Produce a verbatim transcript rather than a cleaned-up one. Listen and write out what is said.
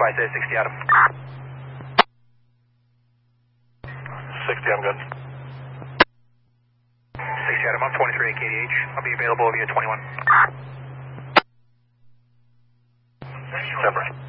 twice, say sixty Adam. sixty, I'm good. sixty Adam, I'm twenty-three at K D H. I'll be available via twenty-one. Separate.